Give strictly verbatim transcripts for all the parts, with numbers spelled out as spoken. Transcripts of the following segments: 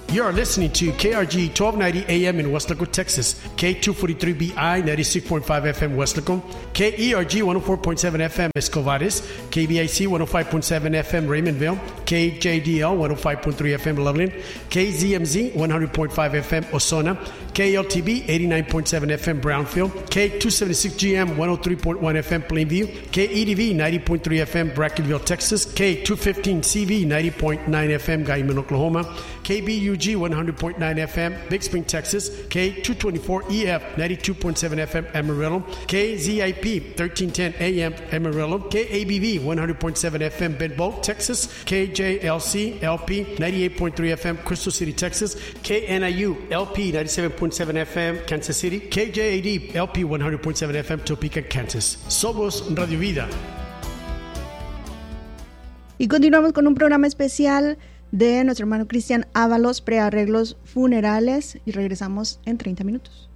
You are listening to K R G twelve ninety A M in Weslaco, Texas, K two forty-three B I ninety-six point five F M Weslaco, K E R G one oh four point seven F M Escovares, K B I C one oh five point seven F M Raymondville, K J D L one oh five point three F M Loveland, K Z M Z one hundred point five F M Osona, K L T B eighty-nine point seven F M Brownfield, K two seventy-six G M one oh three point one F M Plainview, K E D V ninety point three F M Brackenville, Texas, K two fifteen C V ninety point nine F M Guyman, Oklahoma, K B U G one hundred point nine F M Big Spring, Texas, K two twenty-four E F ninety-two point seven F M Amarillo, K Z I P thirteen ten A M Amarillo, K A B V one hundred point seven F M Benbow, Texas, K J L C L P ninety-eight point three F M Crystal City, Texas, K N I U L P ninety-seven point seven F M Kansas City, K J A D L P one hundred point seven F M Topeka, Kansas. Somos Radio Vida. Y continuamos con un programa especial de nuestro hermano Cristian Ábalos, prearreglos funerales, y regresamos en treinta minutos.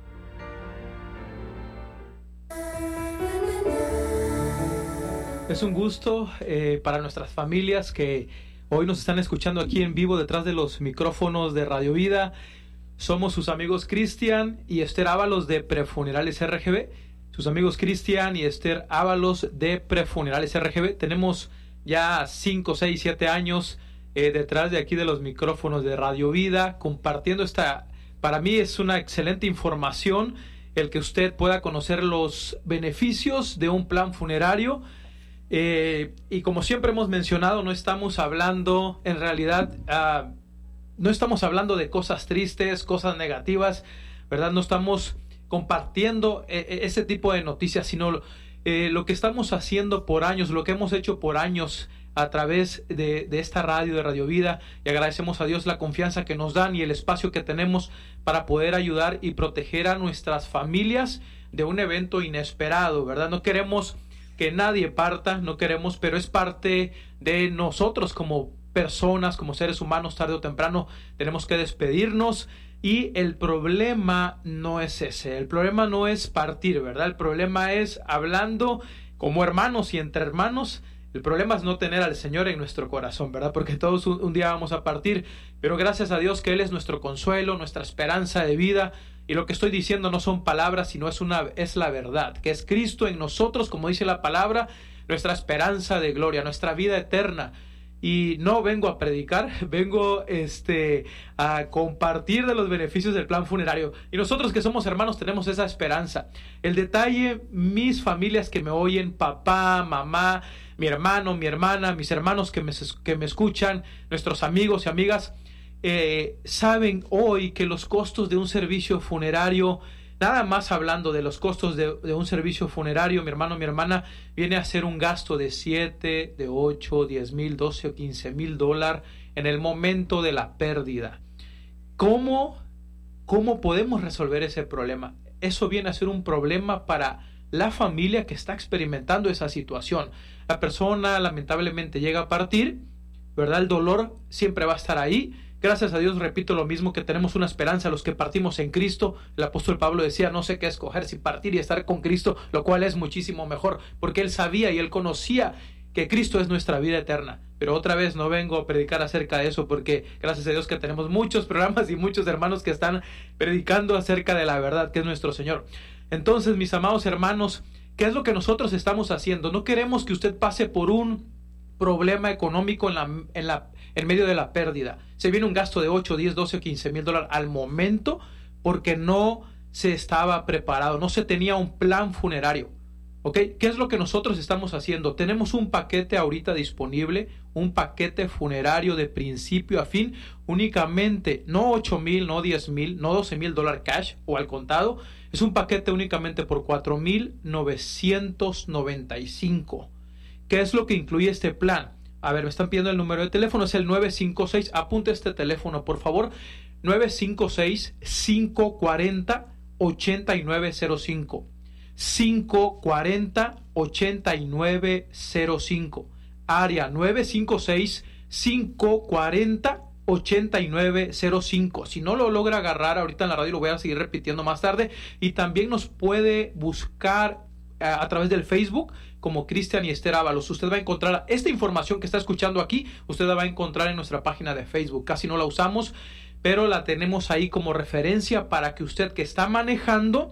Es un gusto eh, para nuestras familias que hoy nos están escuchando aquí en vivo detrás de los micrófonos de Radio Vida. Somos sus amigos Cristian y Esther Ábalos de Prefunerales R G B. Sus amigos Cristian y Esther Ábalos de Prefunerales R G B. Tenemos ya cinco, seis, siete años eh, detrás de aquí de los micrófonos de Radio Vida, compartiendo esta, para mí es una excelente información el que usted pueda conocer los beneficios de un plan funerario. Eh, y como siempre hemos mencionado, no estamos hablando, en realidad, uh, no estamos hablando de cosas tristes, cosas negativas, ¿verdad? No estamos compartiendo eh, ese tipo de noticias, sino eh, lo que estamos haciendo por años, lo que hemos hecho por años a través de, de esta radio, de Radio Vida, y agradecemos a Dios la confianza que nos dan y el espacio que tenemos para poder ayudar y proteger a nuestras familias de un evento inesperado, ¿verdad? No queremos que nadie parta, no queremos, pero es parte de nosotros como personas, como seres humanos, tarde o temprano tenemos que despedirnos, y el problema no es ese, el problema no es partir, ¿verdad? El problema es, hablando como hermanos y entre hermanos, el problema es no tener al Señor en nuestro corazón, ¿verdad? Porque todos un, un día vamos a partir, pero gracias a Dios que Él es nuestro consuelo, nuestra esperanza de vida. Y lo que estoy diciendo no son palabras, sino es una es la verdad, que es Cristo en nosotros, como dice la palabra, nuestra esperanza de gloria, nuestra vida eterna. Y no vengo a predicar, vengo este, a compartir de los beneficios del plan funerario. Y nosotros que somos hermanos tenemos esa esperanza. El detalle, mis familias que me oyen, papá, mamá, mi hermano, mi hermana, mis hermanos que me, que me escuchan, nuestros amigos y amigas, Eh, saben hoy que los costos de un servicio funerario, nada más hablando de los costos de, de un servicio funerario, mi hermano, mi hermana, viene a ser un gasto de siete, de ocho, diez mil, doce o quince mil dólares en el momento de la pérdida. ¿Cómo, ¿Cómo podemos resolver ese problema? Eso viene a ser un problema para la familia que está experimentando esa situación. La persona lamentablemente llega a partir, ¿verdad? El dolor siempre va a estar ahí. Gracias a Dios, repito lo mismo, que tenemos una esperanza los que partimos en Cristo. El apóstol Pablo decía, no sé qué escoger, si partir y estar con Cristo, lo cual es muchísimo mejor, porque él sabía y él conocía que Cristo es nuestra vida eterna. Pero otra vez no vengo a predicar acerca de eso, porque gracias a Dios que tenemos muchos programas y muchos hermanos que están predicando acerca de la verdad, que es nuestro Señor. Entonces, mis amados hermanos, ¿qué es lo que nosotros estamos haciendo? No queremos que usted pase por un problema económico en la, en la en medio de la pérdida. Se viene un gasto de ocho, diez, doce o quince mil dólares al momento porque no se estaba preparado, no se tenía un plan funerario. ¿Ok? ¿Qué es lo que nosotros estamos haciendo? Tenemos un paquete ahorita disponible, un paquete funerario de principio a fin, únicamente, no ocho mil, no diez mil, no doce mil dólares cash o al contado, es un paquete únicamente por cuatro mil novecientos noventa y cinco. ¿Qué es lo que incluye este plan? A ver, me están pidiendo el número de teléfono, es el nueve cinco seis, apunte este teléfono por favor, nueve cinco seis, cinco cuatro cero, ocho nueve cero cinco, cinco cuatro cero, ocho nueve cero cinco, área nueve cinco seis, cinco cuatro cero, ocho nueve cero cinco. Si no lo logra agarrar ahorita en la radio, lo voy a seguir repitiendo más tarde, y también nos puede buscar a, a través del Facebook como Cristian y Esther Ábalos. Usted va a encontrar esta información que está escuchando aquí, usted la va a encontrar en nuestra página de Facebook. Casi no la usamos, pero la tenemos ahí como referencia para que usted que está manejando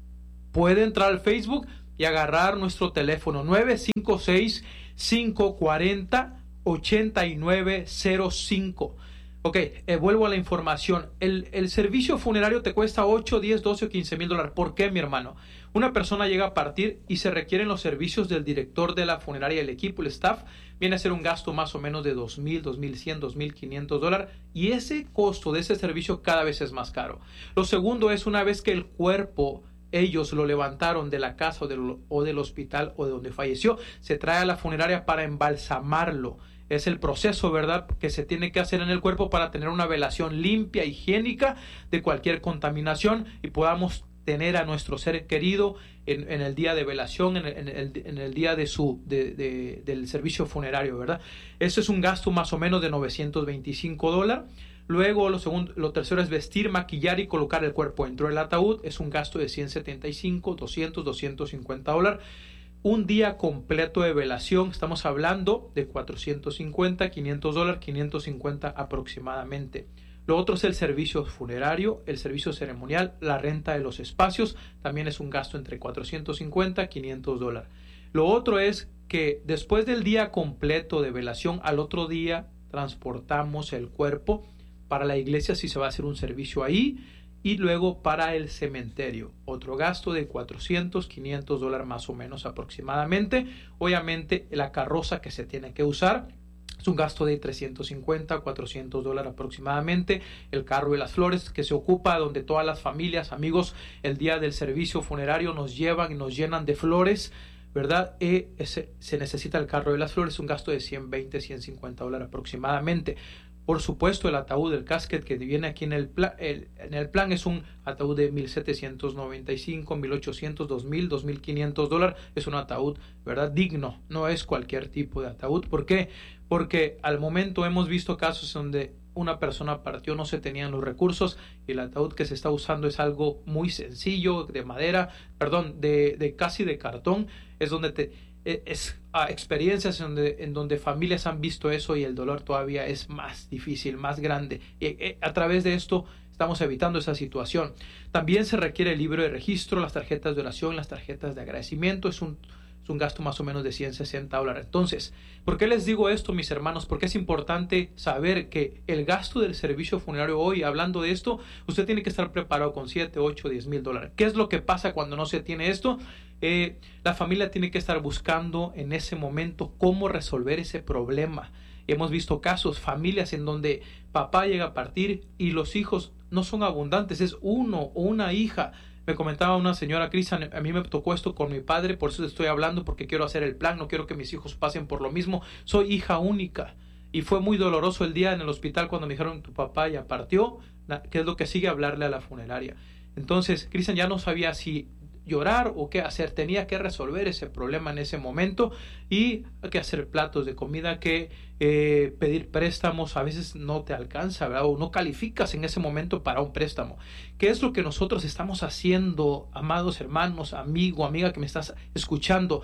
puede entrar al Facebook y agarrar nuestro teléfono nueve cinco seis, cinco cuatro cero, ocho nueve cero cinco. Ok, eh, vuelvo a la información. El, el servicio funerario te cuesta ocho, diez, doce o quince mil dólares. ¿Por qué, mi hermano? Una persona llega a partir y se requieren los servicios del director de la funeraria, el equipo, el staff. Viene a ser un gasto más o menos de dos mil, dos mil cien, dos mil quinientos dólares. Y ese costo de ese servicio cada vez es más caro. Lo segundo es una vez que el cuerpo, ellos lo levantaron de la casa o del, o del hospital o de donde falleció, se trae a la funeraria para embalsamarlo. Es el proceso, ¿verdad?, que se tiene que hacer en el cuerpo para tener una velación limpia, higiénica de cualquier contaminación y podamos tener a nuestro ser querido en, en el día de velación, en el, en el, en el día de su, de, de, del servicio funerario, ¿verdad? Eso es un gasto más o menos de novecientos veinticinco dólares. Luego, lo, segundo, lo tercero es vestir, maquillar y colocar el cuerpo dentro del ataúd. Es un gasto de ciento setenta y cinco, doscientos, doscientos cincuenta dólares. Un día completo de velación, estamos hablando de cuatrocientos cincuenta, quinientos dólares, quinientos cincuenta aproximadamente. Lo otro es el servicio funerario, el servicio ceremonial, la renta de los espacios, también es un gasto entre cuatrocientos cincuenta, quinientos dólares. Lo otro es que después del día completo de velación, al otro día transportamos el cuerpo para la iglesia si se va a hacer un servicio ahí, y luego para el cementerio, otro gasto de cuatrocientos, quinientos dólares más o menos aproximadamente. Obviamente la carroza que se tiene que usar es un gasto de trescientos cincuenta, cuatrocientos dólares aproximadamente. El carro de las flores que se ocupa, donde todas las familias, amigos, el día del servicio funerario nos llevan y nos llenan de flores, ¿verdad? E ese, se necesita el carro de las flores, un gasto de ciento veinte, ciento cincuenta dólares aproximadamente. Por supuesto, el ataúd, el casket que viene aquí en el, plan, el, en el plan es un ataúd de mil setecientos noventa y cinco, mil ochocientos, dos mil, dos mil quinientos dólares. Es un ataúd, ¿verdad?, digno. No es cualquier tipo de ataúd. ¿Por qué? Porque al momento hemos visto casos donde una persona partió, no se tenían los recursos y el ataúd que se está usando es algo muy sencillo, de madera, perdón, de, de casi de cartón. Es donde te... es a experiencias en donde, en donde familias han visto eso y el dolor todavía es más difícil, más grande. Y eh, a través de esto estamos evitando esa situación. También se requiere el libro de registro, las tarjetas de oración, las tarjetas de agradecimiento. Es un, es un gasto más o menos de ciento sesenta dólares. Entonces, ¿por qué les digo esto, mis hermanos? Porque es importante saber que el gasto del servicio funerario hoy, hablando de esto, usted tiene que estar preparado con siete, ocho, diez mil dólares. ¿Qué es lo que pasa cuando no se tiene esto? Eh, la familia tiene que estar buscando en ese momento cómo resolver ese problema. Hemos visto casos, familias en donde papá llega a partir y los hijos no son abundantes, es uno o una hija. Me comentaba una señora, Cristian, a mí me tocó esto con mi padre, por eso estoy hablando, porque quiero hacer el plan, no quiero que mis hijos pasen por lo mismo. Soy hija única y fue muy doloroso el día en el hospital cuando me dijeron tu papá ya partió, ¿qué es lo que sigue? Hablarle a la funeraria. Entonces, Cristian ya no sabía si llorar o qué hacer, tenía que resolver ese problema en ese momento y hay que hacer platos de comida, que eh, pedir préstamos, a veces no te alcanza, ¿verdad? O no calificas en ese momento para un préstamo. ¿Qué es lo que nosotros estamos haciendo, amados hermanos, amigo, amiga que me estás escuchando?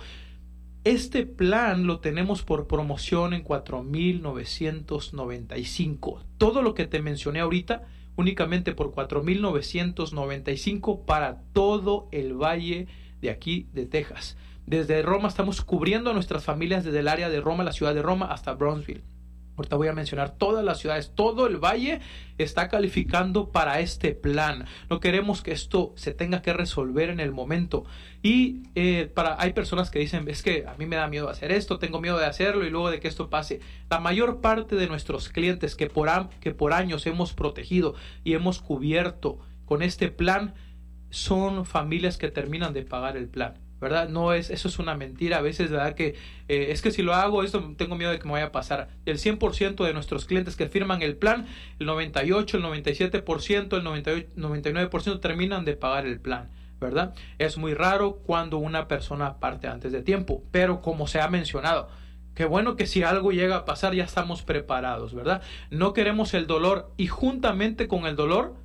Este plan lo tenemos por promoción en cuatro mil novecientos noventa y cinco. Todo lo que te mencioné ahorita únicamente por cuatro mil novecientos noventa y cinco para todo el valle de aquí de Texas. Desde Roma estamos cubriendo a nuestras familias desde el área de Roma, la ciudad de Roma, hasta Brownsville. Ahorita voy a mencionar todas las ciudades, todo el valle está calificando para este plan. No queremos que esto se tenga que resolver en el momento. Y eh, para hay personas que dicen, es que a mí me da miedo hacer esto, tengo miedo de hacerlo y luego de que esto pase. La mayor parte de nuestros clientes que por, que por años hemos protegido y hemos cubierto con este plan son familias que terminan de pagar el plan, ¿verdad? No es, eso es una mentira. A veces, ¿verdad? Que eh, es que si lo hago, esto tengo miedo de que me vaya a pasar. El cien por ciento de nuestros clientes que firman el plan, el noventa y ocho, el noventa y siete por ciento, el noventa y ocho, noventa y nueve por ciento terminan de pagar el plan, ¿verdad? Es muy raro cuando una persona parte antes de tiempo, pero como se ha mencionado, qué bueno que si algo llega a pasar ya estamos preparados, ¿verdad? No queremos el dolor y juntamente con el dolor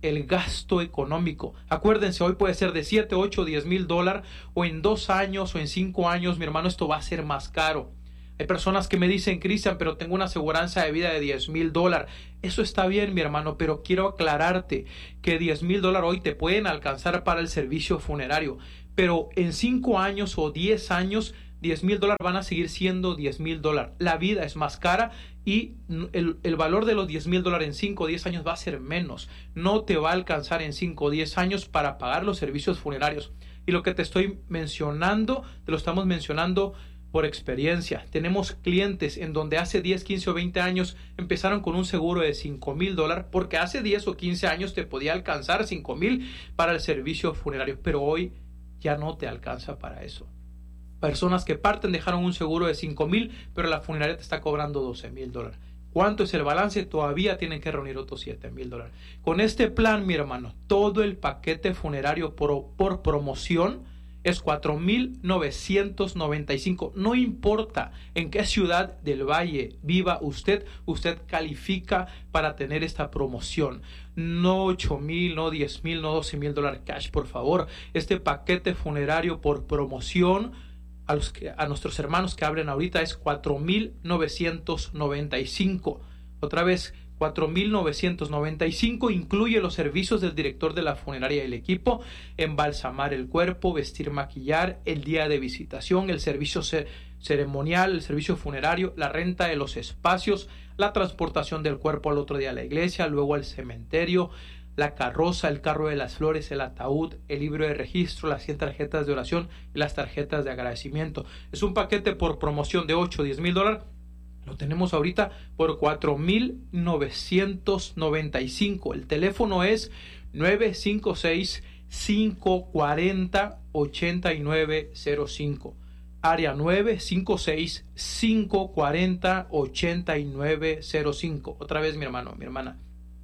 el gasto económico. Acuérdense, hoy puede ser de siete, ocho, diez mil dólares, o en dos años o en cinco años, mi hermano, esto va a ser más caro. Hay personas que me dicen, Cristian, pero tengo una aseguranza de vida de diez mil dólares. Eso está bien, mi hermano, pero quiero aclararte que diez mil dólares hoy te pueden alcanzar para el servicio funerario. Pero en cinco años o diez años, diez mil dólares van a seguir siendo diez mil dólares. La vida es más cara y el, el valor de los diez mil dólares en cinco o diez años va a ser menos. No te va a alcanzar en cinco o diez años para pagar los servicios funerarios. Y lo que te estoy mencionando, te lo estamos mencionando por experiencia. Tenemos clientes en donde hace diez, quince o veinte años empezaron con un seguro de cinco mil dólares porque hace diez o quince años te podía alcanzar cinco mil para el servicio funerario, pero hoy ya no te alcanza para eso. Personas que parten dejaron un seguro de cinco mil, pero la funeraria te está cobrando doce mil dólares. ¿Cuánto es el balance? Todavía tienen que reunir otros siete mil dólares. Con este plan, mi hermano, todo el paquete funerario por, por promoción es cuatro mil novecientos noventa y cinco. No importa en qué ciudad del Valle viva usted, usted califica para tener esta promoción. No ocho mil, no diez mil, no doce mil dólares cash, por favor. Este paquete funerario por promoción a, los que, a nuestros hermanos que hablen ahorita es cuatro mil novecientos noventa y cinco. Otra vez, cuatro mil novecientos noventa y cinco incluye los servicios del director de la funeraria y el equipo, embalsamar el cuerpo, vestir, maquillar, el día de visitación, el servicio ce- ceremonial, el servicio funerario, la renta de los espacios, la transportación del cuerpo al otro día a la iglesia, luego al cementerio, la carroza, el carro de las flores, el ataúd, el libro de registro, las cien tarjetas de oración y las tarjetas de agradecimiento. Es un paquete por promoción de ocho o diez mil dólares. Lo tenemos ahorita por cuatro mil novecientos noventa y cinco. El teléfono es nueve cinco seis, cinco cuatro cero, ocho nueve cero cinco. Área nueve cinco seis, cinco cuatro cero, ocho nueve cero cinco. Otra vez, mi hermano, mi hermana.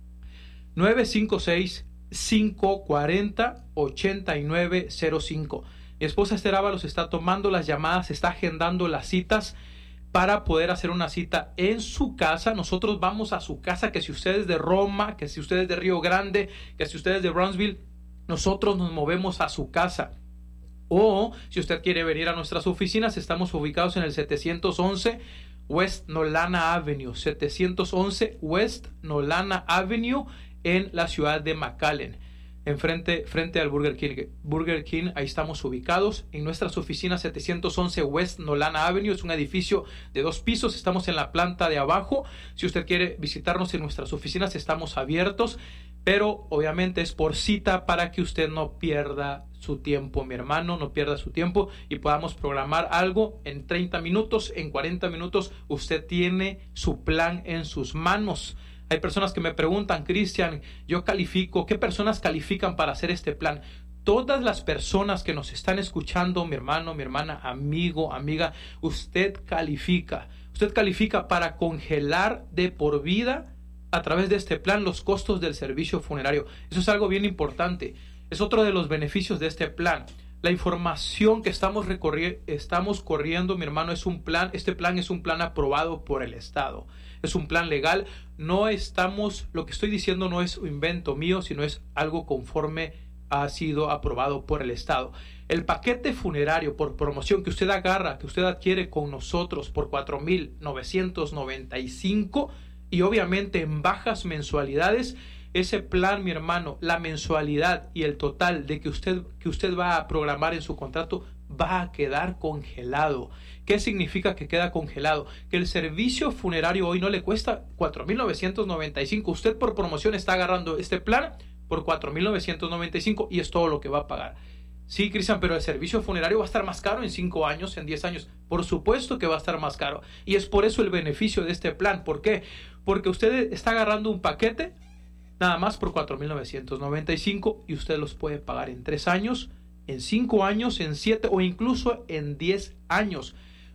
nueve cinco seis, cinco cuatro cero, ocho nueve cero cinco. Mi esposa Esther Ábalos está tomando las llamadas, está agendando las citas para poder hacer una cita en su casa. Nosotros vamos a su casa, que si usted es de Roma, que si usted es de Río Grande, que si usted es de Brownsville, nosotros nos movemos a su casa. O si usted quiere venir a nuestras oficinas, estamos ubicados en el setecientos once West Nolana Avenue, setecientos once West Nolana Avenue en la ciudad de McAllen. Enfrente, frente al Burger King. Burger King, ahí estamos ubicados en nuestras oficinas, setecientos once West Nolana Avenue. Es un edificio de dos pisos, estamos en la planta de abajo. Si usted quiere visitarnos en nuestras oficinas, estamos abiertos, pero obviamente es por cita para que usted no pierda su tiempo, mi hermano, no pierda su tiempo y podamos programar algo en treinta minutos, en cuarenta minutos. Usted tiene su plan en sus manos. Hay personas que me preguntan, Cristian, yo califico, ¿qué personas califican para hacer este plan? Todas las personas que nos están escuchando, mi hermano, mi hermana, amigo, amiga, usted califica. Usted califica para congelar de por vida a través de este plan los costos del servicio funerario. Eso es algo bien importante. Es otro de los beneficios de este plan. La información que estamos, recorri- estamos corriendo, mi hermano, es un plan. Este plan es un plan aprobado por el Estado. Es un plan legal. No estamos, lo que estoy diciendo no es un invento mío, sino es algo conforme ha sido aprobado por el Estado. El paquete funerario por promoción que usted agarra, que usted adquiere con nosotros por cuatro mil novecientos noventa y cinco y obviamente en bajas mensualidades, ese plan, mi hermano, la mensualidad y el total de que usted, que usted va a programar en su contrato va a quedar congelado. ¿Qué significa que queda congelado? Que el servicio funerario hoy no le cuesta cuatro mil novecientos noventa y cinco. Usted por promoción está agarrando este plan por cuatro mil novecientos noventa y cinco y es todo lo que va a pagar. Sí, Cristian, pero el servicio funerario va a estar más caro en cinco años, en diez años. Por supuesto que va a estar más caro. Y es por eso el beneficio de este plan. ¿Por qué? Porque usted está agarrando un paquete nada más por cuatro mil novecientos noventa y cinco y usted los puede pagar en tres años, en cinco años, en siete o incluso en diez años.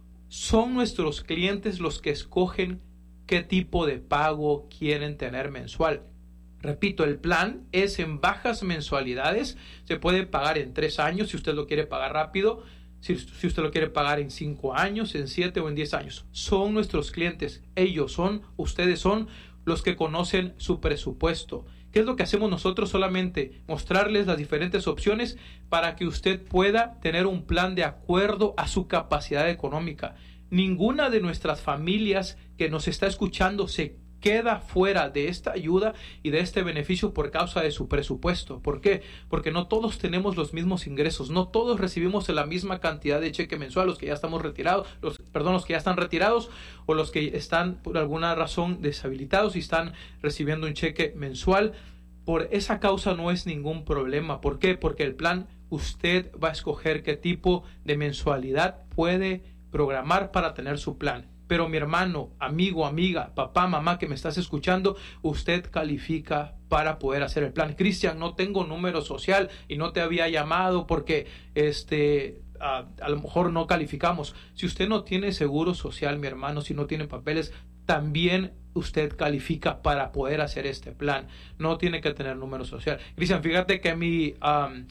Son nuestros clientes los que escogen qué tipo de pago quieren tener mensual. Repito, el plan es en bajas mensualidades. Se puede pagar en tres años si usted lo quiere pagar rápido. Si, si usted lo quiere pagar en cinco años, en siete o en diez años. Son nuestros clientes. Ellos son, ustedes son los que conocen su presupuesto. ¿Qué es lo que hacemos nosotros? Solamente mostrarles las diferentes opciones para que usted pueda tener un plan de acuerdo a su capacidad económica. Ninguna de nuestras familias que nos está escuchando se queda fuera de esta ayuda y de este beneficio por causa de su presupuesto. ¿Por qué? Porque no todos tenemos los mismos ingresos, no todos recibimos la misma cantidad de cheque mensual, los que ya estamos retirados, los, perdón, los que ya están retirados o los que están por alguna razón deshabilitados y están recibiendo un cheque mensual. Por esa causa no es ningún problema. ¿Por qué? Porque el plan, usted va a escoger qué tipo de mensualidad puede programar para tener su plan. Pero mi hermano, amigo, amiga, papá, mamá que me estás escuchando, usted califica para poder hacer el plan. Cristian, no tengo número social y no te había llamado porque este a, a lo mejor no calificamos. Si usted no tiene seguro social, mi hermano, si no tiene papeles, también usted califica para poder hacer este plan. No tiene que tener número social. Cristian, fíjate que mi um,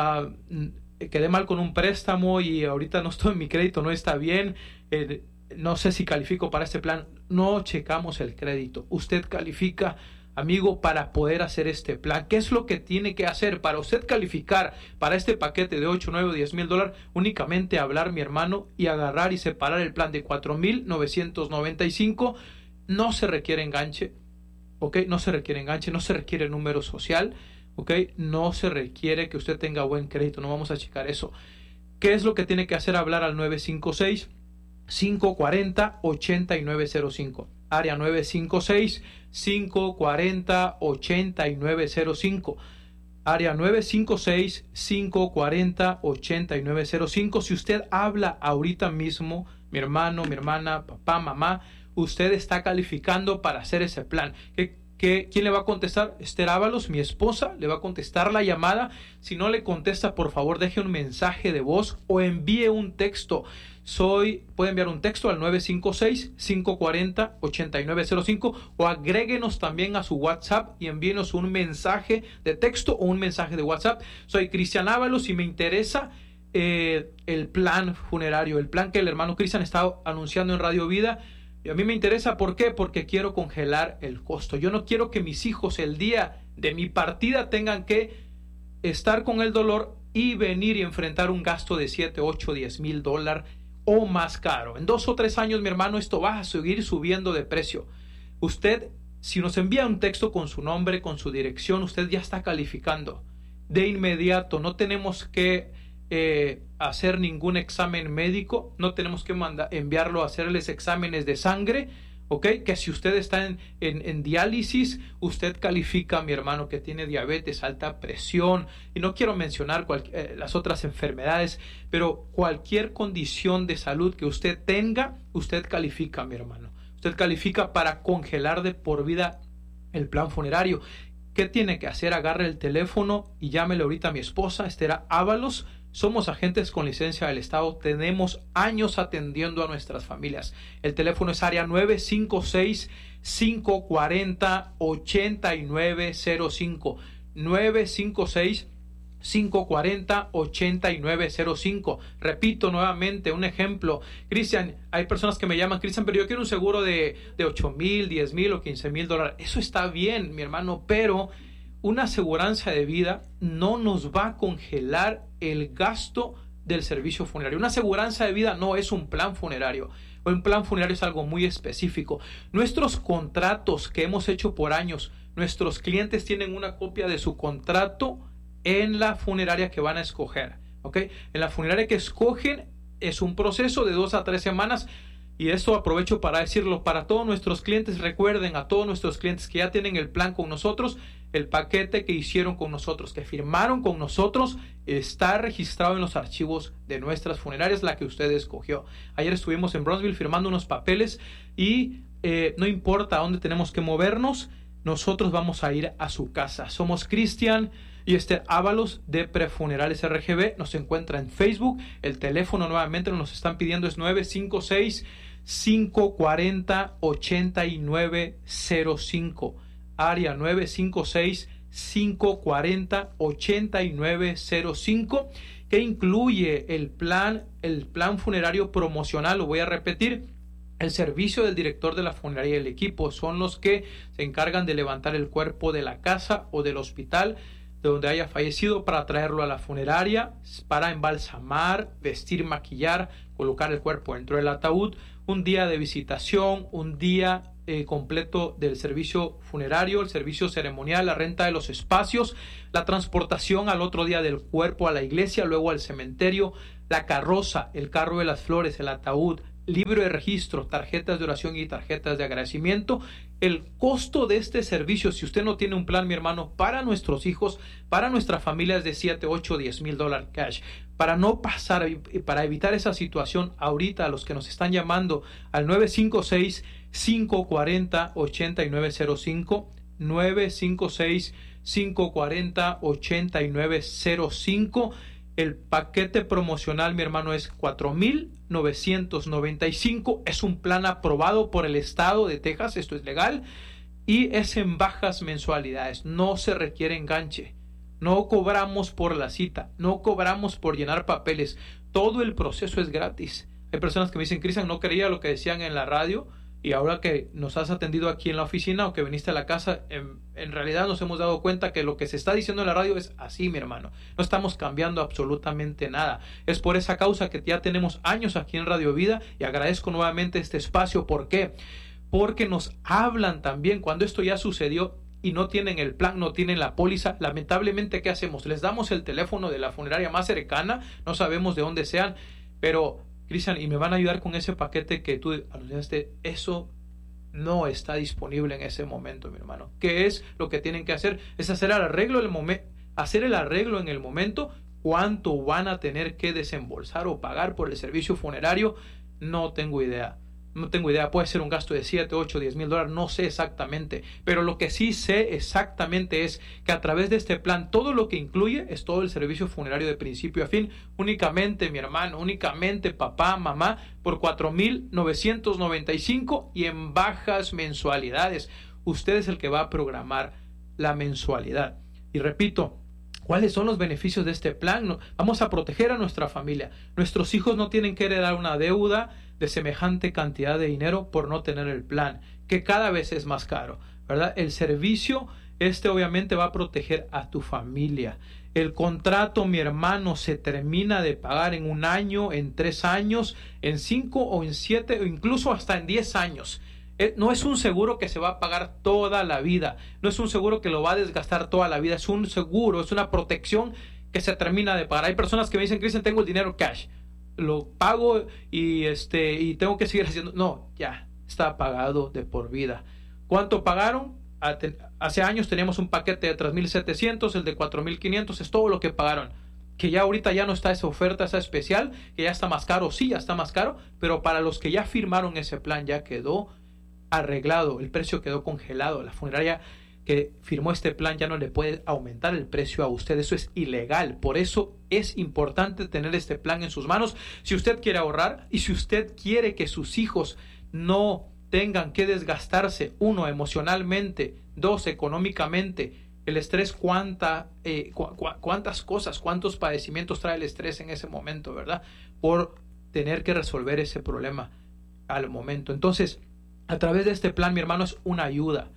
uh, quedé mal con un préstamo y ahorita no estoy, mi crédito no está bien. Eh, no sé si califico para este plan. No checamos el crédito. Usted califica, amigo, para poder hacer este plan. ¿Qué es lo que tiene que hacer para usted calificar para este paquete de ocho, nueve o diez mil dólares? Únicamente hablar, mi hermano, y agarrar y separar el plan de cuatro mil novecientos noventa y cinco. No se requiere enganche, ¿ok? No se requiere enganche, no se requiere número social, ¿ok? No se requiere que usted tenga buen crédito. No vamos a checar eso. ¿Qué es lo que tiene que hacer? Hablar al nueve cinco seis, cinco cuatro cero, ocho nueve cero cinco. Área nueve cinco seis, cinco cuatro cero, ocho nueve cero cinco. Área nueve cinco seis, cinco cuatro cero, ocho nueve cero cinco. Si usted habla ahorita mismo, mi hermano, mi hermana, papá, mamá, usted está calificando para hacer ese plan. ¿Qué, qué, ¿Quién le va a contestar? Esther Ábalos, mi esposa, le va a contestar la llamada. Si no le contesta, por favor, deje un mensaje de voz o envíe un texto. Soy, puede enviar un texto al nueve cinco seis, cinco cuatro cero, ocho nueve cero cinco o agréguenos también a su WhatsApp y envíenos un mensaje de texto o un mensaje de WhatsApp. Soy Cristian Ábalos y me interesa eh, el plan funerario, el plan que el hermano Cristian está anunciando en Radio Vida. Y a mí me interesa, ¿por qué? Porque quiero congelar el costo. Yo no quiero que mis hijos el día de mi partida tengan que estar con el dolor y venir y enfrentar un gasto de siete, ocho, diez mil dólares o más caro. En dos o tres años, mi hermano, esto va a seguir subiendo de precio. Usted, si nos envía un texto con su nombre, con su dirección, usted ya está calificando. De inmediato, no tenemos que eh, hacer ningún examen médico, no tenemos que manda, enviarlo a hacerles exámenes de sangre, ¿ok? Que si usted está en, en, en diálisis, usted califica, mi hermano, que tiene diabetes, alta presión, y no quiero mencionar cual, eh, las otras enfermedades, pero cualquier condición de salud que usted tenga, usted califica, mi hermano. Usted califica para congelar de por vida el plan funerario. ¿Qué tiene que hacer? Agarre el teléfono y llámele ahorita a mi esposa, Esther Ábalos. Somos agentes con licencia del Estado. Tenemos años atendiendo a nuestras familias. El teléfono es área nueve cinco seis, cinco cuatro cero, ocho nueve cero cinco. nueve cinco seis, cinco cuatro cero, ocho nueve cero cinco. Repito nuevamente un ejemplo. Cristian, hay personas que me llaman, Cristian, pero yo quiero un seguro de, de ocho mil, diez mil o quince mil dólares. Eso está bien, mi hermano, pero una aseguranza de vida no nos va a congelar el gasto del servicio funerario. Una aseguranza de vida no es un plan funerario. Un plan funerario es algo muy específico. Nuestros contratos que hemos hecho por años, nuestros clientes tienen una copia de su contrato en la funeraria que van a escoger, ¿ok? En la funeraria que escogen es un proceso de dos a tres semanas. Y esto aprovecho para decirlo para todos nuestros clientes. Recuerden a todos nuestros clientes que ya tienen el plan con nosotros, el paquete que hicieron con nosotros, que firmaron con nosotros, está registrado en los archivos de nuestras funerarias, la que usted escogió. Ayer estuvimos en Bronzeville firmando unos papeles y eh, no importa a dónde tenemos que movernos, nosotros vamos a ir a su casa. Somos Cristian y Esther Ábalos de Prefunerales R G B. Nos encuentra en Facebook. El teléfono nuevamente nos están pidiendo es nueve cinco seis, cinco cuatro cero, ocho nueve cero cinco. Área nueve cinco seis, cinco cuatro cero, ocho nueve cero cinco, que incluye el plan, el plan funerario promocional. Lo voy a repetir. El servicio del director de la funeraria y el equipo son los que se encargan de levantar el cuerpo de la casa o del hospital de donde haya fallecido para traerlo a la funeraria, para embalsamar, vestir, maquillar, colocar el cuerpo dentro del ataúd, un día de visitación, un día eh, completo del servicio funerario, el servicio ceremonial, la renta de los espacios, la transportación al otro día del cuerpo a la iglesia, luego al cementerio, la carroza, el carro de las flores, el ataúd, libro de registro, tarjetas de oración y tarjetas de agradecimiento. El costo de este servicio, si usted no tiene un plan, mi hermano, para nuestros hijos, para nuestra familia, es de siete, ocho, diez mil dólares cash. Para no pasar, para evitar esa situación, ahorita a los que nos están llamando al nueve cinco seis, cinco cuatro cero, ocho nueve cero cinco, nueve cinco seis, cinco cuatro cero, ocho nueve cero cinco. El paquete promocional, mi hermano, es cuatro mil novecientos noventa y cinco. Es un plan aprobado por el estado de Texas. Esto es legal. Y es en bajas mensualidades. No se requiere enganche. No cobramos por la cita. No cobramos por llenar papeles. Todo el proceso es gratis. Hay personas que me dicen, Cristian, no creía lo que decían en la radio. Y ahora que nos has atendido aquí en la oficina o que viniste a la casa, en, en realidad nos hemos dado cuenta que lo que se está diciendo en la radio es así, mi hermano. No estamos cambiando absolutamente nada. Es por esa causa que ya tenemos años aquí en Radio Vida y agradezco nuevamente este espacio. ¿Por qué? Porque nos hablan también cuando esto ya sucedió y no tienen el plan, no tienen la póliza. Lamentablemente, ¿qué hacemos? Les damos el teléfono de la funeraria más cercana, no sabemos de dónde sean, pero Cristian, y me van a ayudar con ese paquete que tú anunciaste. Eso no está disponible en ese momento, mi hermano. ¿Qué es lo que tienen que hacer? Es hacer el arreglo, el momen- hacer el arreglo en el momento. ¿Cuánto van a tener que desembolsar o pagar por el servicio funerario? No tengo idea. No tengo idea, puede ser un gasto de siete, ocho, diez mil dólares, no sé exactamente, pero lo que sí sé exactamente es que a través de este plan, todo lo que incluye es todo el servicio funerario de principio a fin, únicamente, mi hermano, únicamente papá, mamá, por cuatro mil novecientos noventa y cinco y en bajas mensualidades. Usted es el que va a programar la mensualidad. Y repito, ¿cuáles son los beneficios de este plan? Vamos a proteger a nuestra familia. Nuestros hijos no tienen que heredar una deuda de semejante cantidad de dinero por no tener el plan, que cada vez es más caro, ¿verdad? El servicio, este obviamente va a proteger a tu familia. El contrato, mi hermano, se termina de pagar en un año, en tres años, en cinco o en siete o incluso hasta en diez años. No es un seguro que se va a pagar toda la vida, no es un seguro que lo va a desgastar toda la vida, es un seguro, es una protección que se termina de pagar. Hay personas que me dicen, Cristian, tengo el dinero cash, lo pago y este y tengo que seguir haciendo. No, ya está pagado de por vida. ¿Cuánto pagaron? Hace años teníamos un paquete de tres mil setecientos, el de cuatro mil quinientos, es todo lo que pagaron. Que ya ahorita ya no está esa oferta, esa especial, que ya está más caro, sí, ya está más caro, pero para los que ya firmaron ese plan ya quedó arreglado, el precio quedó congelado. La funeraria que firmó este plan ya no le puede aumentar el precio a usted, eso es ilegal. Por eso es importante tener este plan en sus manos si usted quiere ahorrar y si usted quiere que sus hijos no tengan que desgastarse, uno, emocionalmente, dos, económicamente. El estrés, cuánta, eh, cu cu cuántas cosas, cuántos padecimientos trae el estrés en ese momento, ¿verdad? Por tener que resolver ese problema al momento. Entonces, a través de este plan, mi hermano, es una ayuda.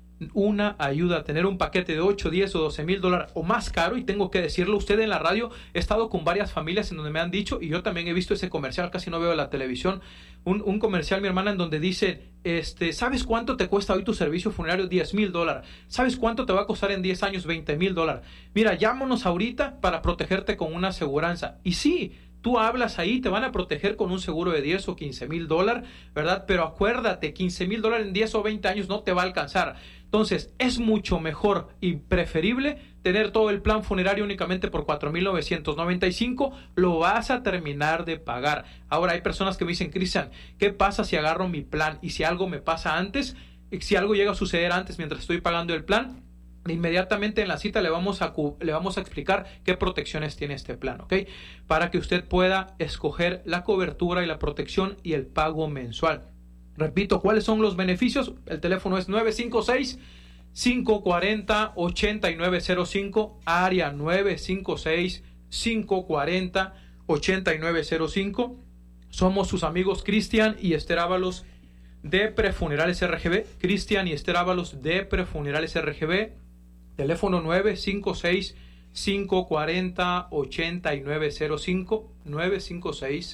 Una ayuda, tener un paquete de ocho, diez o doce mil dólares o más caro. Y tengo que decirlo, usted en la radio, he estado con varias familias en donde me han dicho, y yo también he visto ese comercial, casi no veo la televisión, un, un comercial, mi hermana, en donde dice, este, ¿sabes cuánto te cuesta hoy tu servicio funerario? diez mil dólares. ¿Sabes cuánto te va a costar en diez años? veinte mil dólares. Mira, llámanos ahorita para protegerte con una aseguranza. Y sí, tú hablas ahí, te van a proteger con un seguro de diez o quince mil dólares, ¿verdad? Pero acuérdate, quince mil dólares en diez o veinte años no te va a alcanzar. Entonces, es mucho mejor y preferible tener todo el plan funerario únicamente por cuatro mil novecientos noventa y cinco. Lo vas a terminar de pagar. Ahora, hay personas que me dicen, Cristian, ¿qué pasa si agarro mi plan? Y si algo me pasa antes, si algo llega a suceder antes mientras estoy pagando el plan, inmediatamente en la cita le vamos a le vamos a explicar qué protecciones tiene este plan, ¿ok? Para que usted pueda escoger la cobertura y la protección y el pago mensual. Repito, ¿cuáles son los beneficios? El teléfono es nueve cinco seis, cinco cuatro cero, ocho nueve cero cinco, área nueve cinco seis, cinco cuatro cero, ocho nueve cero cinco. Somos sus amigos Cristian y Esther Ábalos de Prefunerales R G B. Cristian y Esther Ábalos de Prefunerales R G B. Teléfono nueve cinco seis, cinco cuatro cero, ocho nueve cero cinco. nueve cinco seis,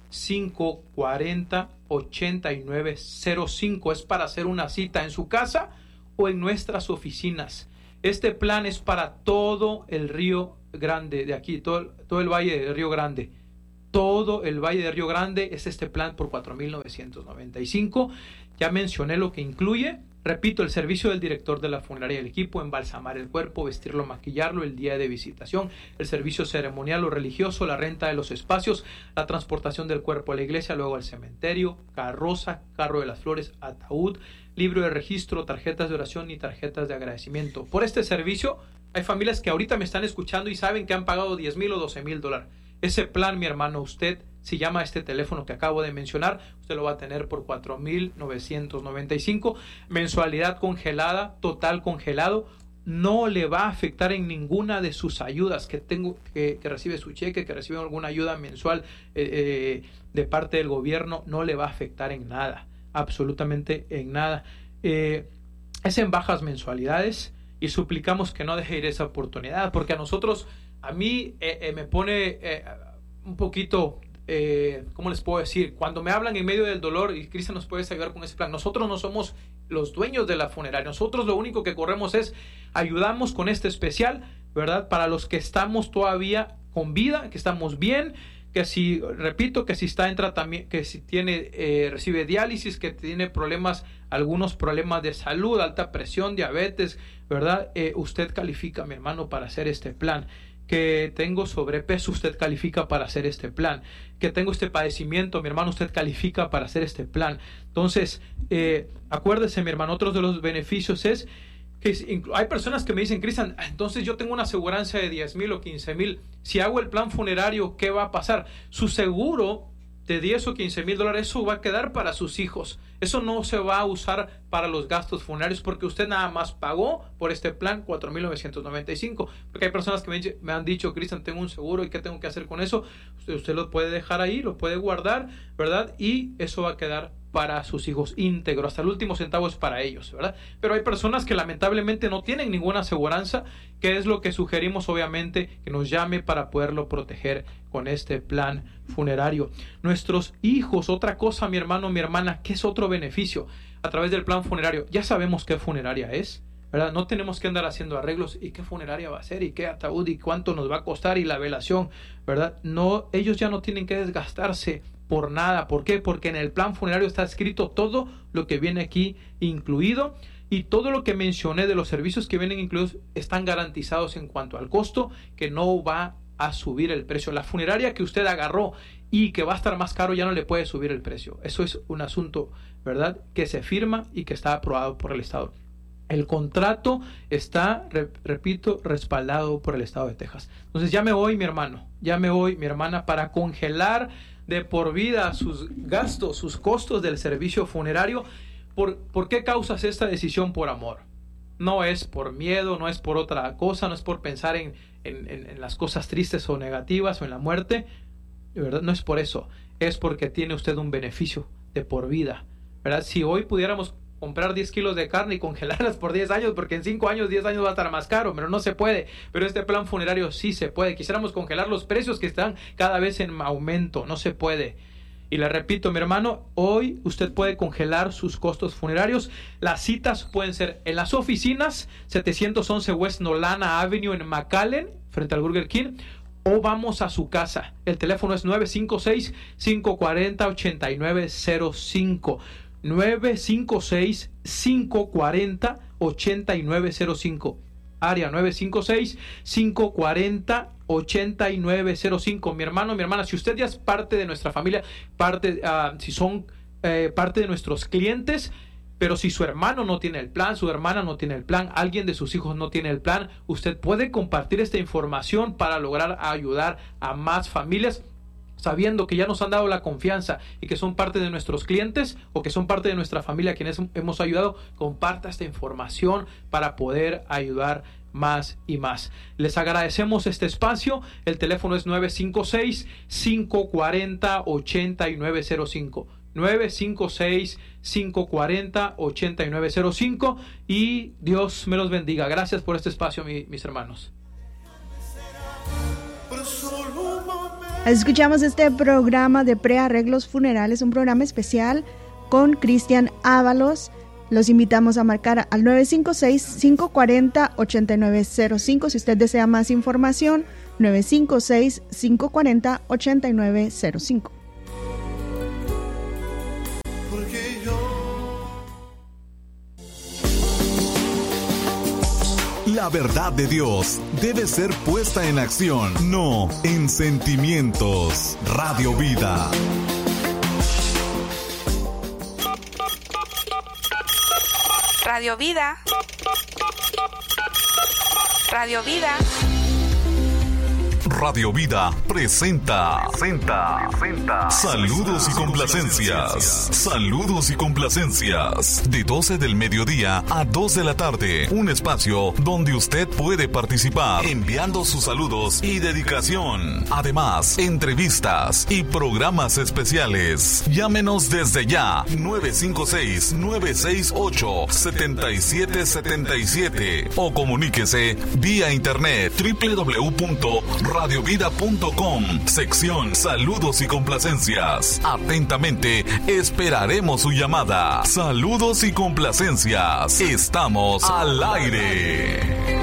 cinco cuatro cero, ocho nueve cero cinco. Es para hacer una cita en su casa o en nuestras oficinas. Este plan es para todo el Río Grande, de aquí, todo, todo el Valle del Río Grande. Todo el Valle de Río Grande es este plan por cuatro mil novecientos noventa y cinco. Ya mencioné lo que incluye. Repito, el servicio del director de la funeraria, el equipo, embalsamar el cuerpo, vestirlo, maquillarlo el día de visitación, el servicio ceremonial o religioso, la renta de los espacios, la transportación del cuerpo a la iglesia, luego al cementerio, carroza, carro de las flores, ataúd, libro de registro, tarjetas de oración y tarjetas de agradecimiento. Por este servicio hay familias que ahorita me están escuchando y saben que han pagado diez mil o doce mil dólares. Ese plan, mi hermano, usted, si llama a este teléfono que acabo de mencionar, usted lo va a tener por cuatro mil novecientos noventa y cinco. Mensualidad congelada, total congelado. No le va a afectar en ninguna de sus ayudas que tengo, que, que recibe su cheque, que recibe alguna ayuda mensual eh, eh, de parte del gobierno. No le va a afectar en nada, absolutamente en nada. Eh, es en bajas mensualidades y suplicamos que no deje ir esa oportunidad, porque a nosotros... A mí eh, eh, me pone eh, un poquito, eh, ¿cómo les puedo decir? Cuando me hablan en medio del dolor, y Cristian nos puede ayudar con ese plan, nosotros no somos los dueños de la funeraria. Nosotros lo único que corremos es ayudamos con este especial, ¿verdad? Para los que estamos todavía con vida, que estamos bien, que si, repito, que si está en tratamiento, que si tiene, eh, recibe diálisis, que tiene problemas, algunos problemas de salud, alta presión, diabetes, ¿verdad? Eh, usted califica, mi hermano, para hacer este plan. Que tengo sobrepeso, usted califica para hacer este plan. Que tengo este padecimiento, mi hermano, usted califica para hacer este plan. Entonces, eh, acuérdese, mi hermano, otro de los beneficios es que hay personas que me dicen, Cristian, entonces yo tengo una aseguranza de diez mil o quince mil. Si hago el plan funerario, ¿qué va a pasar? Su seguro de diez o quince mil dólares, eso va a quedar para sus hijos. Eso no se va a usar para los gastos funerarios porque usted nada más pagó por este plan cuatro mil novecientos noventa y cinco. Porque hay personas que me, me han dicho, Cristian, tengo un seguro y ¿qué tengo que hacer con eso? Usted, usted lo puede dejar ahí, lo puede guardar, ¿verdad? Y eso va a quedar para sus hijos íntegro, hasta el último centavo es para ellos, ¿verdad? Pero hay personas que lamentablemente no tienen ninguna aseguranza, que es lo que sugerimos, obviamente, que nos llame para poderlo proteger con este plan funerario. Nuestros hijos, otra cosa, mi hermano, mi hermana, ¿qué es otro beneficio? A través del plan funerario, ya sabemos qué funeraria es, ¿verdad? No tenemos que andar haciendo arreglos y qué funeraria va a ser y qué ataúd y cuánto nos va a costar y la velación, ¿verdad? No, ellos ya no tienen que desgastarse por nada. ¿Por qué? Porque en el plan funerario está escrito todo lo que viene aquí incluido y todo lo que mencioné de los servicios que vienen incluidos están garantizados en cuanto al costo, que no va a subir el precio. La funeraria que usted agarró y que va a estar más caro ya no le puede subir el precio. Eso es un asunto, ¿verdad?, que se firma y que está aprobado por el Estado. El contrato está, re, repito, respaldado por el Estado de Texas. Entonces ya me voy, mi hermano, ya me voy, mi hermana, para congelar de por vida sus gastos, sus costos del servicio funerario. ¿Por, ¿Por qué causas esta decisión? Por amor. No es por miedo, no es por otra cosa, no es por pensar en, en, en, en las cosas tristes o negativas o en la muerte, ¿verdad? No es por eso, es porque tiene usted un beneficio de por vida, ¿verdad? Si hoy pudiéramos comprar diez kilos de carne y congelarlas por diez años, porque en cinco años, diez años va a estar más caro, pero no se puede. Pero este plan funerario sí se puede. Quisiéramos congelar los precios que están cada vez en aumento, no se puede. Y le repito, mi hermano, hoy usted puede congelar sus costos funerarios. Las citas pueden ser en las oficinas, setecientos once West Nolana Avenue en McAllen, frente al Burger King, o vamos a su casa. El teléfono es nueve cinco seis, cinco cuatro cero, ocho nueve cero cinco. nueve cinco seis, cinco cuatro cero, ocho nueve cero cinco. Área nueve cinco seis, cinco cuatro cero, ocho nueve cero cinco. Mi hermano, mi hermana, si usted ya es parte de nuestra familia, parte, uh, si son eh, parte de nuestros clientes, pero si su hermano no tiene el plan, su hermana no tiene el plan, alguien de sus hijos no tiene el plan, usted puede compartir esta información para lograr ayudar a más familias, sabiendo que ya nos han dado la confianza y que son parte de nuestros clientes o que son parte de nuestra familia a quienes hemos ayudado. Comparta esta información para poder ayudar más y más. Les agradecemos este espacio. El teléfono es nueve cinco seis, cinco cuatro cero, ocho nueve cero cinco. nueve cinco seis, cinco cuatro cero, ocho nueve cero cinco. Y Dios me los bendiga. Gracias por este espacio, mi, mis hermanos. Escuchamos este programa de prearreglos funerales, un programa especial con Cristian Ábalos. Los invitamos a marcar al nueve cinco seis, cinco cuatro cero, ocho nueve cero cinco si usted desea más información. nueve cinco seis, cinco cuatro cero, ocho nueve cero cinco. La verdad de Dios debe ser puesta en acción, no en sentimientos. Radio Vida. Radio Vida. Radio Vida. Radio Vida presenta, presenta, presenta. Saludos y complacencias. Saludos y complacencias. De doce del mediodía a dos de la tarde. Un espacio donde usted puede participar enviando sus saludos y dedicación. Además, entrevistas y programas especiales. Llámenos desde ya. nueve cinco seis, nueve seis ocho, siete siete siete siete o comuníquese vía internet doble u doble u doble u punto radio vida punto com, sección Saludos y Complacencias. Atentamente esperaremos su llamada. Saludos y complacencias. Estamos al aire.